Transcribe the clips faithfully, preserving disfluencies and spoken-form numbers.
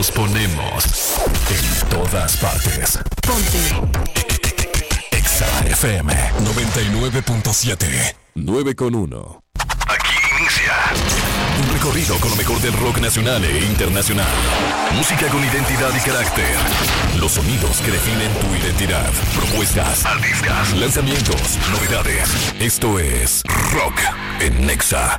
Los ponemos en todas partes. Ponte Exa F M noventa y nueve punto siete. nueve con uno. Aquí inicia un recorrido con lo mejor del rock nacional e internacional. Música con identidad y carácter. Los sonidos que definen tu identidad. Propuestas, artistas, lanzamientos, novedades. Esto es Rock en Exa.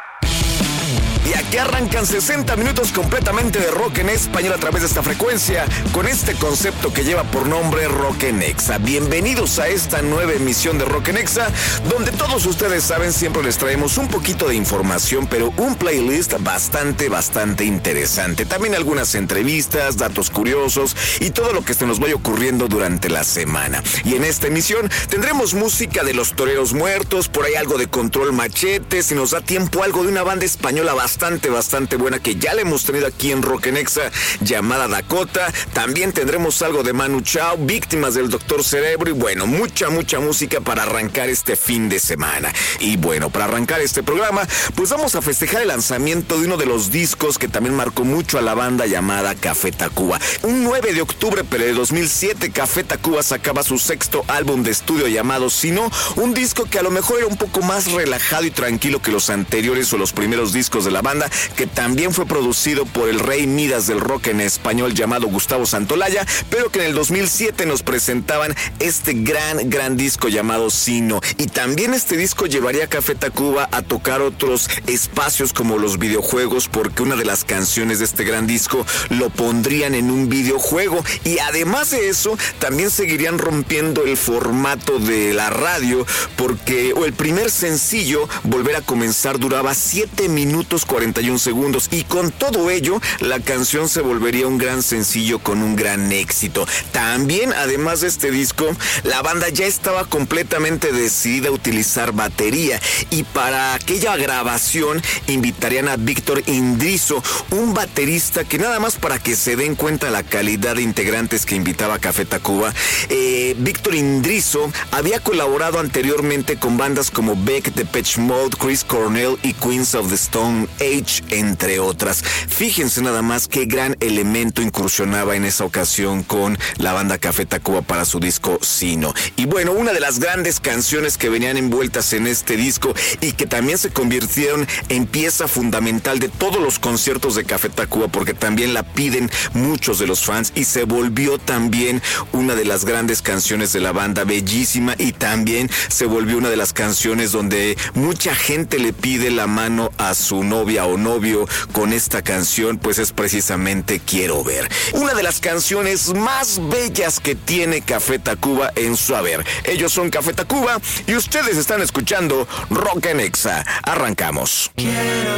Y aquí arrancan sesenta minutos completamente de rock en español a través de esta frecuencia, con este concepto que lleva por nombre Rock en Exa. Bienvenidos a esta nueva emisión de Rock en Exa, donde todos ustedes saben, siempre les traemos un poquito de información, pero un playlist bastante, bastante interesante. También algunas entrevistas, datos curiosos y todo lo que se nos vaya ocurriendo durante la semana. Y en esta emisión tendremos música de Los Toreros Muertos, por ahí algo de Control Machete, si nos da tiempo algo de una banda española bastante Bastante, bastante buena que ya le hemos tenido aquí en Rock en Exa, llamada Dakota. También tendremos algo de Manu Chao, Víctimas del Doctor Cerebro y bueno, mucha, mucha música para arrancar este fin de semana. Y bueno, para arrancar este programa, pues vamos a festejar el lanzamiento de uno de los discos que también marcó mucho a la banda llamada Café Tacuba. Un nueve de octubre, pero de dos mil siete, Café Tacuba sacaba su sexto álbum de estudio llamado Sino, un disco que a lo mejor era un poco más relajado y tranquilo que los anteriores o los primeros discos de la banda, que también fue producido por el rey Midas del rock en español llamado Gustavo Santaolalla, pero que en el dos mil siete nos presentaban este gran, gran disco llamado Sino. Y también este disco llevaría a Café Tacuba a tocar otros espacios como los videojuegos, porque una de las canciones de este gran disco lo pondrían en un videojuego. Y además de eso, también seguirían rompiendo el formato de la radio, porque o el primer sencillo, Volver a Comenzar, duraba siete minutos cuarenta y un segundos, y con todo ello la canción se volvería un gran sencillo con un gran éxito. También, además de este disco, la banda ya estaba completamente decidida a utilizar batería, y para aquella grabación invitarían a Víctor Indrizo, un baterista que, nada más para que se den cuenta la calidad de integrantes que invitaba a Café Tacuba, eh, Víctor Indrizo había colaborado anteriormente con bandas como Beck, Depeche Mode, Chris Cornell y Queens of the Stone Age, entre otras. Fíjense nada más qué gran elemento incursionaba en esa ocasión con la banda Café Tacuba para su disco Sino. Y bueno, una de las grandes canciones que venían envueltas en este disco y que también se convirtieron en pieza fundamental de todos los conciertos de Café Tacuba, porque también la piden muchos de los fans, y se volvió también una de las grandes canciones de la banda, bellísima, y también se volvió una de las canciones donde mucha gente le pide la mano a su novia o novio con esta canción, pues es precisamente Quiero Ver. Una de las canciones más bellas que tiene Café Tacuba en su haber. Ellos son Café Tacuba y ustedes están escuchando Rock en Exa. Arrancamos. Quiero